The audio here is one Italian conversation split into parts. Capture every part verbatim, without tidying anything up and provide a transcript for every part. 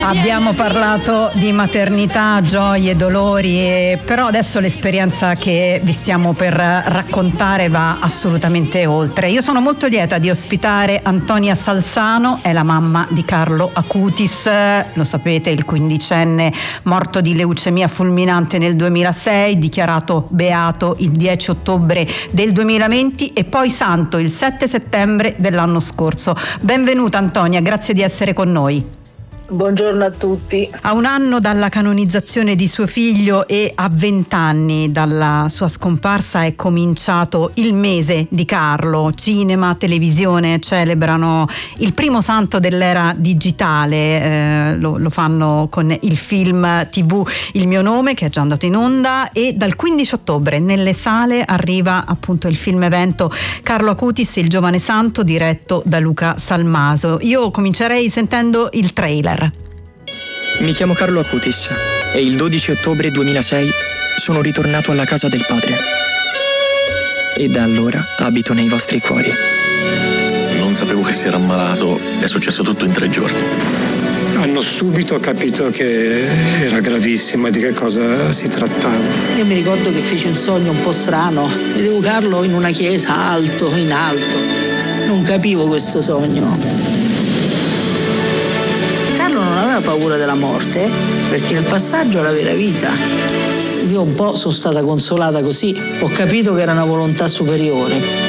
Abbiamo parlato di maternità, gioie, dolori, e però adesso l'esperienza che vi stiamo per raccontare va assolutamente oltre. Io sono molto lieta di ospitare Antonia Salzano, è la mamma di Carlo Acutis, lo sapete, il quindicenne morto di leucemia fulminante nel duemilasei, dichiarato beato il dieci ottobre del duemilaventi e poi santo il sette settembre dell'anno scorso. Benvenuta Antonia, grazie di essere con noi. Buongiorno a tutti. A un anno dalla canonizzazione di suo figlio e a vent'anni dalla sua scomparsa è cominciato il mese di Carlo. Cinema, televisione celebrano il primo santo dell'era digitale, eh, lo, lo fanno con il film tivù Il mio nome, che è già andato in onda, e dal quindici ottobre nelle sale arriva appunto il film evento Carlo Acutis, il giovane santo, diretto da Luca Salmaso. Io comincerei sentendo il trailer. Mi chiamo Carlo Acutis e il dodici ottobre duemilasei sono ritornato alla casa del padre. E da allora abito nei vostri cuori. Non sapevo che si era ammalato, è successo tutto in tre giorni. Hanno subito capito che era gravissima, di che cosa si trattava. Io mi ricordo che feci un sogno un po' strano. Vedevo Carlo in una chiesa, alto, in alto. Non capivo questo sogno. Non aveva paura della morte perché il passaggio è la vera vita. Io un po' sono stata consolata così, ho capito che era una volontà superiore.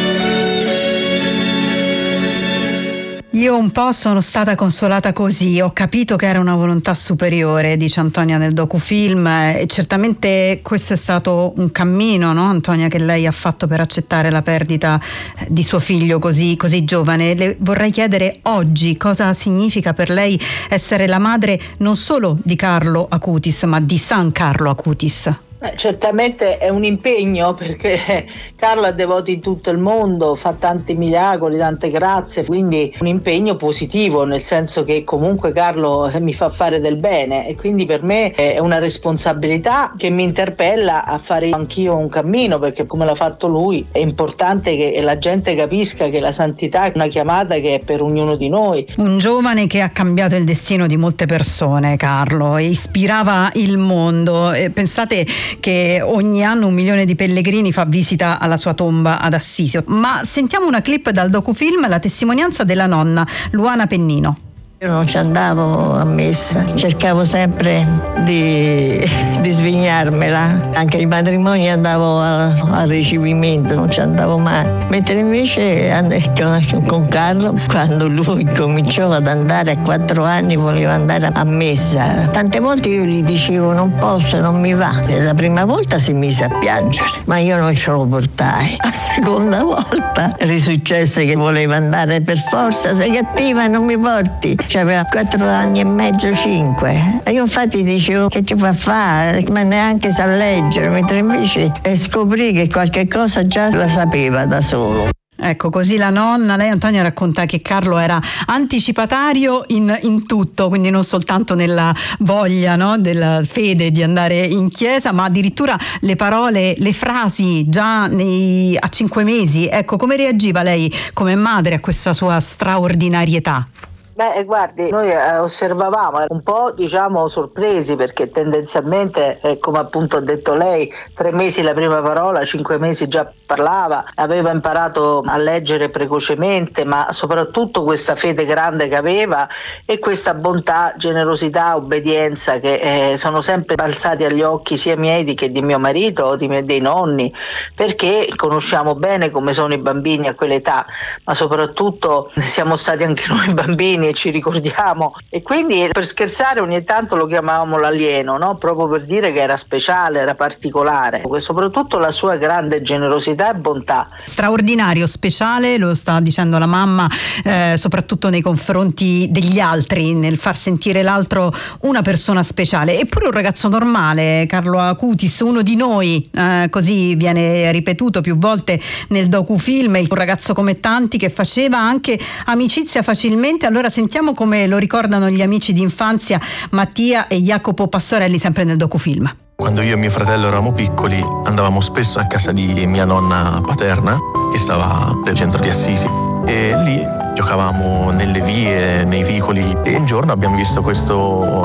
Io un po' sono stata consolata così, ho capito che era una volontà superiore, dice Antonia nel docufilm, e certamente questo è stato un cammino, no, Antonia, che lei ha fatto per accettare la perdita di suo figlio così, così giovane. Le vorrei chiedere oggi cosa significa per lei essere la madre non solo di Carlo Acutis, ma di San Carlo Acutis. Eh, certamente è un impegno, perché Carlo è devoto in tutto il mondo, fa tanti miracoli, tante grazie, quindi un impegno positivo, nel senso che comunque Carlo mi fa fare del bene, e quindi per me è una responsabilità che mi interpella a fare anch'io un cammino, perché come l'ha fatto lui è importante che la gente capisca che la santità è una chiamata che è per ognuno di noi. Un giovane che ha cambiato il destino di molte persone, Carlo, e ispirava il mondo. E pensate che ogni anno un milione di pellegrini fa visita alla sua tomba ad Assisi. Ma sentiamo una clip dal docufilm, la testimonianza della nonna Luana Pennino. Io non ci andavo a messa, cercavo sempre di, di svignarmela. Anche ai matrimoni andavo al ricevimento, non ci andavo mai. Mentre invece con, con Carlo, quando lui cominciò ad andare a quattro anni, voleva andare a messa. Tante volte io gli dicevo non posso, non mi va. E la prima volta si mise a piangere, ma io non ce lo portai. La seconda volta risuccesso che voleva andare per forza, sei cattiva, non mi porti. Aveva quattro anni e mezzo, cinque. E io infatti dicevo che ci fa fare, ma neanche sa leggere, mentre invece scoprì che qualche cosa già la sapeva da solo. Ecco, così la nonna. Lei, Antonia, racconta che Carlo era anticipatario in, in tutto, quindi non soltanto nella voglia, no, della fede di andare in chiesa, ma addirittura le parole, le frasi già nei, a cinque mesi. Ecco, come reagiva lei come madre a questa sua straordinarietà? Beh, guardi, noi eh, osservavamo un po', diciamo, sorpresi, perché tendenzialmente, eh, come appunto ha detto lei, tre mesi la prima parola, cinque mesi già parlava, aveva imparato a leggere precocemente, ma soprattutto questa fede grande che aveva e questa bontà, generosità, obbedienza che eh, sono sempre balzati agli occhi sia miei che di mio marito o di miei, dei nonni, perché conosciamo bene come sono i bambini a quell'età, ma soprattutto siamo stati anche noi bambini e ci ricordiamo, e quindi per scherzare ogni tanto lo chiamavamo l'alieno, no? Proprio per dire che era speciale, era particolare, e soprattutto la sua grande generosità e bontà. Straordinario, speciale, lo sta dicendo la mamma, eh, soprattutto nei confronti degli altri, nel far sentire l'altro una persona speciale. Eppure un ragazzo normale, Carlo Acutis, uno di noi, eh, così viene ripetuto più volte nel docufilm, un ragazzo come tanti che faceva anche amicizia facilmente. Allora sentiamo come lo ricordano gli amici di infanzia Mattia e Jacopo Pastorelli, sempre nel docufilm. Quando io e mio fratello eravamo piccoli andavamo spesso a casa di mia nonna paterna, che stava nel centro di Assisi, e lì giocavamo nelle vie, nei vicoli, e un giorno abbiamo visto questo